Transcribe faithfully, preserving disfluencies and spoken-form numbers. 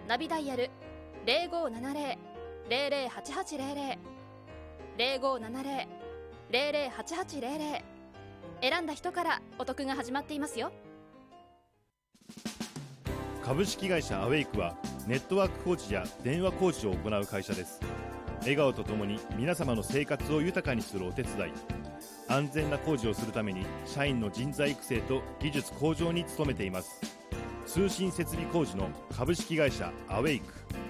ナビダイヤル ゼロごーななゼロ ゼロゼロはちはちゼロゼロ ゼロごーななゼロ ゼロゼロはちはちゼロゼロ選んだ人からお得が始まっていますよ。 株式会社アウェイクはネットワーク工事や電話工事を行う会社です。笑顔とともに皆様の生活を豊かにするお手伝い、安全な工事をするために社員の人材育成と技術向上に努めています。通信設備工事の株式会社アウェイク。